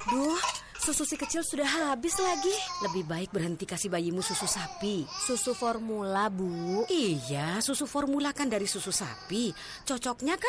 Duh, susu si kecil sudah habis lagi. Lebih baik berhenti kasih bayimu susu sapi. Susu formula, Bu. Iya, susu formula kan dari susu sapi. Cocoknya kan